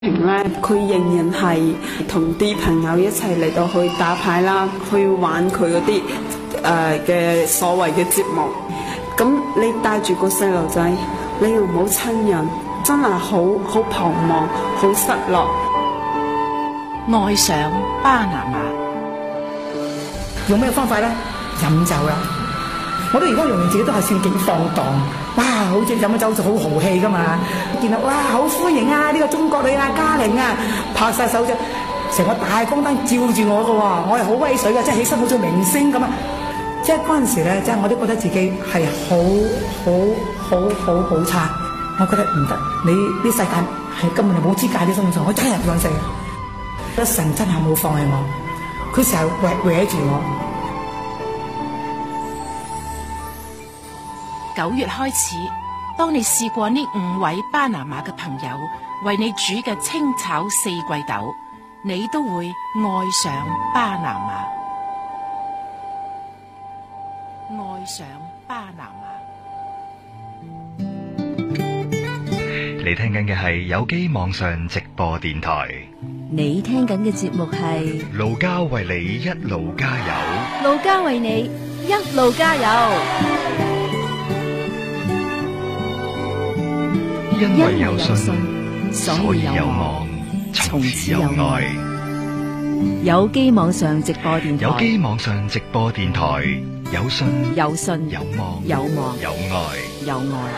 咧，佢仍然係同啲朋友一齊嚟到去打牌啦，去玩佢嗰啲嘅所謂嘅節目。咁你帶住個細路仔，你又冇親人，真係好彷徨，好失落。 愛上巴拿馬， 用咩方法咧？飲酒啦！我都如果形容自己都係算幾放蕩，哇！好似飲咗酒就好豪氣噶嘛，見到哇好歡迎啊！呢個中國女啊嘉玲啊，拍晒手掌，成個大光燈照住我噶喎，我係好威水噶，即係起身好似明星咁啊！即係嗰陣時咧，即係我都覺得自己係好差，我覺得唔得，你呢世界係根本就冇資格啲生存，我真係唔想死啊！神真係冇放棄我，佢成日搲住我。 9月開始，當你試過呢5位巴拿馬嘅朋友為你煮嘅清炒四季豆，你都會愛上巴拿馬。愛上巴拿馬。 你聽緊嘅係有機網上直播電台。 你聽緊嘅節目係盧家為你一路加油， 盧家為你一路加油。 因為有信，所以有望，從此有愛。 有機網上直播電台， 有機網上直播電台，有信， 有信， 有望， 有望， 有愛， 有愛。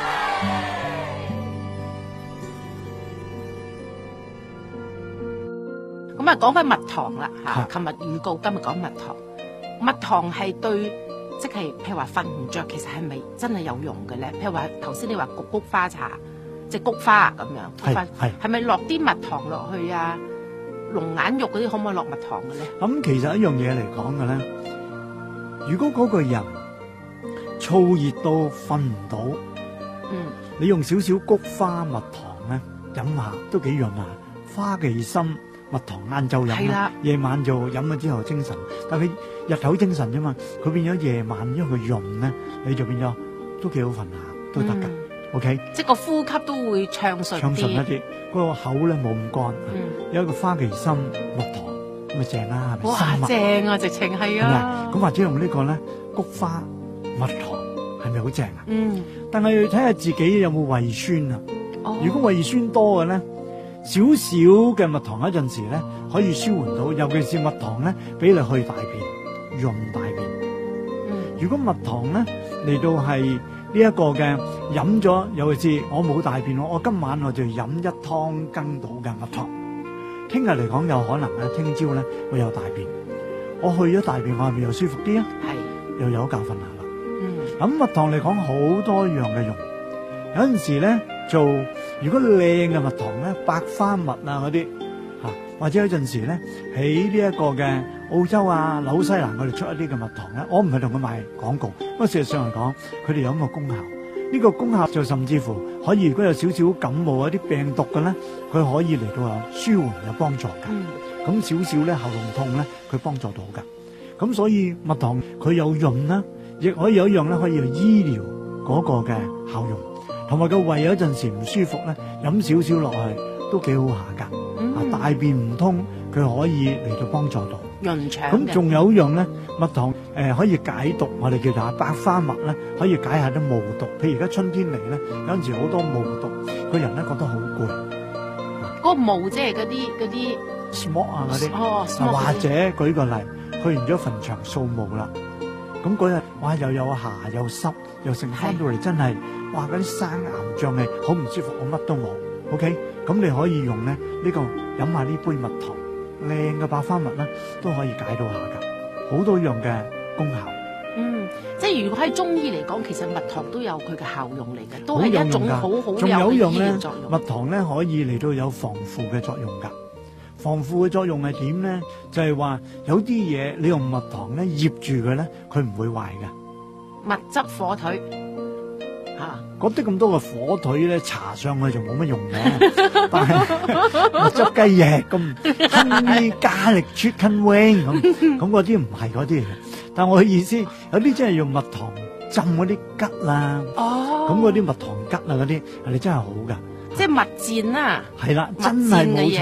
咁啊，講翻蜜糖啦嚇，琴日預告今日講蜜糖。蜜糖係對，即係譬如話瞓唔着，其實係咪真係有用嘅咧？譬如話頭先你話菊花茶，即係菊花咁樣，係咪落啲蜜糖落去啊？龍眼肉嗰啲可唔可以落蜜糖嘅咧？ 咁其實一樣嘢嚟講嘅咧，如果嗰個人燥熱到瞓唔到，你用少少菊花蜜糖咧飲下都幾潤啊！花旗參蜜糖晏晝飲啦，夜晚就飲咗之後精神，但係佢日頭精神啫嘛，佢變咗夜晚因為佢潤咧，你就變咗都幾好瞓下，都得噶。OK， 即係個呼吸都會暢順一啲，嗰個口咧冇咁乾，有一個花旗參蜜糖咁咪正啦，係咪？ 哇，正啊，直情係啊！ 咁或者用呢個咧菊花蜜糖係咪好正啊？但係睇下自己有冇胃酸啊。如果胃酸多嘅咧，少少嘅蜜糖一陣時咧可以舒緩到，尤其是蜜糖咧俾你去大便、潤大便。如果蜜糖咧嚟到係呢一個嘅飲咗，尤其是我冇大便，我今晚我就飲1湯羹到嘅蜜糖。聽日嚟講有可能咧，聽朝咧會有大便。我去咗大便，我係咪又舒服啲啊？係，又有覺瞓下啦。咁蜜糖嚟講好多樣嘅用，有陣時咧做如果靚嘅蜜糖咧，百花蜜啊嗰啲嚇，或者有陣時咧喺呢一個嘅澳洲啊、紐西蘭，我哋出一啲嘅蜜糖咧，我唔係同佢賣廣告，不過事實上嚟講，佢哋有咁嘅功效。呢個功效就甚至乎可以，如果有少少感冒、一啲病毒嘅咧，佢可以嚟到啊舒緩有幫助㗎。咁少少咧喉嚨痛咧，佢幫助到㗎。咁所以蜜糖佢有潤啦，亦可以有一樣咧可以有醫療嗰個嘅效用。同埋個胃有陣時唔舒服咧，飲少少落去都幾好下㗎。大便唔通，佢可以嚟到幫助到潤腸。 咁仲有一樣咧，蜜糖可以解毒，我哋叫做百花蜜咧，可以解下啲霧毒。譬如而家春天嚟咧，有陣時好多霧毒，個人咧覺得好攰。 嗰個霧即係嗰啲 smoke 啊嗰啲，或者舉個例，去完咗墳場掃墓啦，咁嗰日哇又有霞又濕又剩翻到嚟，真係哇嗰啲生癌脹氣，好唔舒服，我乜都冇。OK， 咁你可以用咧呢個飲下呢杯蜜糖，靚嘅百花蜜咧都可以解到下㗎，好多樣嘅功效。 即係如果喺中醫嚟講，其實蜜糖都有佢嘅效用嚟嘅，都係一種好仲有一樣咧， 作用。 蜜糖咧可以嚟到有防腐嘅作用㗎。防腐嘅作用係點咧？就係話有啲嘢你用蜜糖咧醃住佢咧，佢唔會壞㗎。 蜜汁火腿嗰啲咁多嘅火腿咧，搽上去就冇乜用嘅。但係蜜汁雞翼咁，honey garlic chicken wing 咁嗰啲唔係嗰啲嚟嘅。但我嘅意思，有啲真係用蜜糖浸嗰啲桔啦，咁嗰啲蜜糖桔啊嗰啲，係真係好㗎。 即係蜜餞啊， 係啦，真係冇錯。